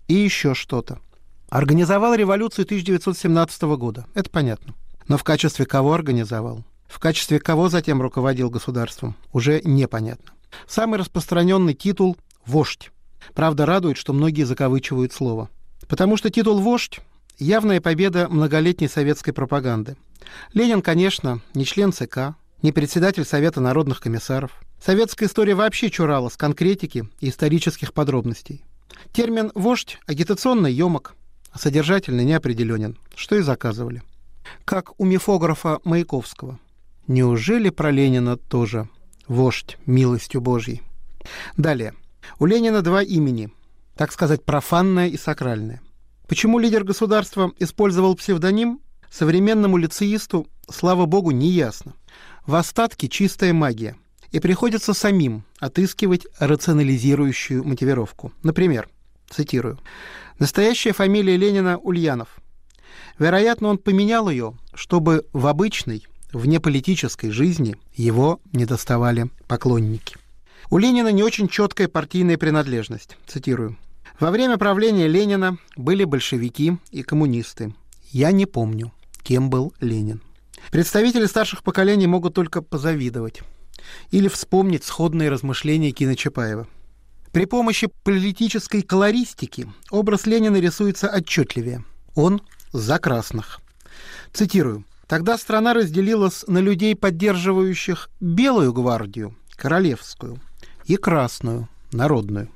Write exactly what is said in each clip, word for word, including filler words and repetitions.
И еще что-то. Организовал революцию тысяча девятьсот семнадцатого года. Это понятно. Но в качестве кого организовал? В качестве кого затем руководил государством? Уже непонятно. Самый распространенный титул – «вождь». Правда, радует, что многие закавычивают слово. Потому что титул «вождь» – явная победа многолетней советской пропаганды. Ленин, конечно, не член ЦК, не председатель Совета народных комиссаров. Советская история вообще чуралась конкретики и исторических подробностей. Термин «вождь» агитационно ёмок, а содержательно неопределенен, что и заказывали. Как у мифографа Маяковского. Неужели про Ленина тоже вождь милостью Божьей? Далее. У Ленина два имени, так сказать, профанное и сакральное. Почему лидер государства использовал псевдоним, современному лицеисту, слава богу, не ясно. В остатке чистая магия. И приходится самим отыскивать рационализирующую мотивировку. Например, цитирую, «Настоящая фамилия Ленина Ульянов. Вероятно, он поменял ее, чтобы в обычной, внеполитической жизни его не доставали поклонники». У Ленина не очень четкая партийная принадлежность. Цитирую. «Во время правления Ленина были большевики и коммунисты. Я не помню, кем был Ленин». Представители старших поколений могут только позавидовать или вспомнить сходные размышления Кина Чапаева. При помощи политической колористики образ Ленина рисуется отчетливее. Он за красных. Цитирую. «Тогда страна разделилась на людей, поддерживающих белую гвардию, королевскую, и красную, народную».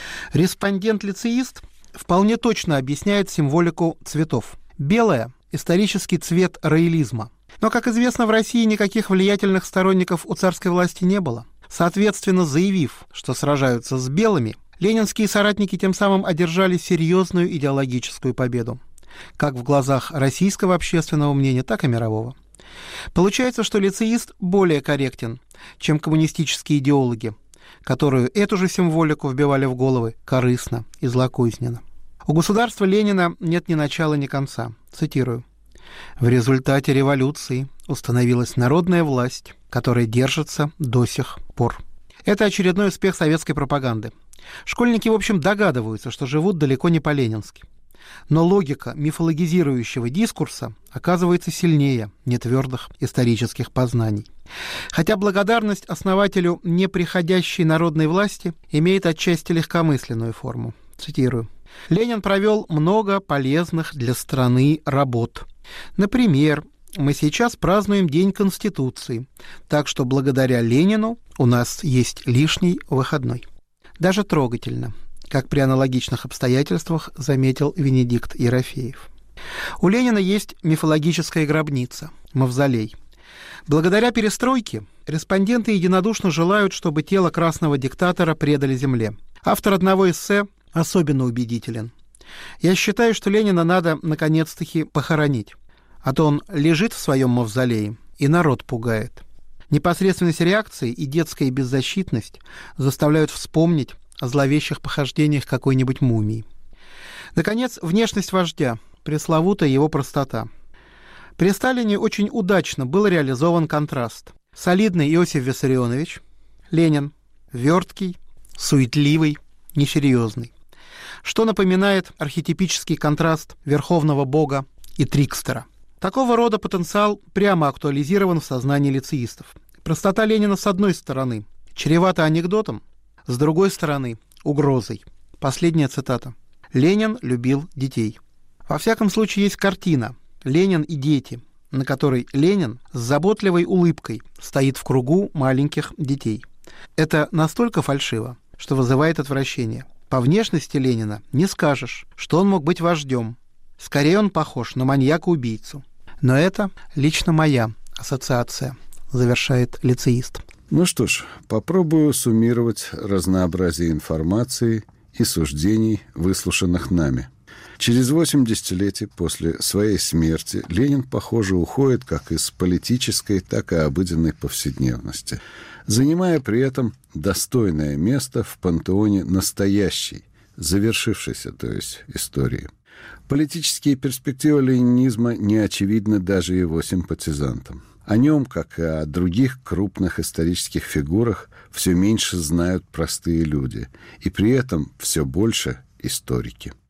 Респондент-лицеист вполне точно объясняет символику цветов. Белая – исторический цвет роялизма. Но, как известно, в России никаких влиятельных сторонников у царской власти не было. Соответственно, заявив, что сражаются с белыми, ленинские соратники тем самым одержали серьезную идеологическую победу. Как в глазах российского общественного мнения, так и мирового. Получается, что лицеист более корректен, чем коммунистические идеологи, которую эту же символику вбивали в головы корыстно и злокозненно. У государства Ленина нет ни начала, ни конца. Цитирую. «В результате революции установилась народная власть, которая держится до сих пор». Это очередной успех советской пропаганды. Школьники, в общем, догадываются, что живут далеко не по-ленински. Но логика мифологизирующего дискурса оказывается сильнее нетвердых исторических познаний. Хотя благодарность основателю неприходящей народной власти имеет отчасти легкомысленную форму. Цитирую. «Ленин провел много полезных для страны работ. Например, мы сейчас празднуем День Конституции, так что благодаря Ленину у нас есть лишний выходной». Даже трогательно, как при аналогичных обстоятельствах заметил Венедикт Ерофеев. У Ленина есть мифологическая гробница, мавзолей. Благодаря перестройке респонденты единодушно желают, чтобы тело красного диктатора предали земле. Автор одного эссе особенно убедителен. «Я считаю, что Ленина надо наконец-таки похоронить, а то он лежит в своем мавзолее и народ пугает». Непосредственность реакции и детская беззащитность заставляют вспомнить о зловещих похождениях какой-нибудь мумии. Наконец, внешность вождя, пресловутая его простота. При Сталине очень удачно был реализован контраст. Солидный Иосиф Виссарионович, Ленин, верткий, суетливый, несерьезный. Что напоминает архетипический контраст верховного бога и трикстера. Такого рода потенциал прямо актуализирован в сознании лицеистов. Простота Ленина с одной стороны чревата анекдотом, с другой стороны угрозой. Последняя цитата. «Ленин любил детей». Во всяком случае, есть картина «Ленин и дети», на которой Ленин с заботливой улыбкой стоит в кругу маленьких детей. Это настолько фальшиво, что вызывает отвращение. По внешности Ленина не скажешь, что он мог быть вождем. Скорее он похож на маньяка-убийцу. Но это лично моя ассоциация, завершает лицеист. Ну что ж, попробую суммировать разнообразие информации и суждений, выслушанных нами. Через восемь десятилетий после своей смерти Ленин, похоже, уходит как из политической, так и обыденной повседневности, занимая при этом достойное место в пантеоне настоящей, завершившейся, то есть, истории. Политические перспективы ленинизма не очевидны даже его симпатизантам. О нем, как и о других крупных исторических фигурах, все меньше знают простые люди, и при этом все больше историки.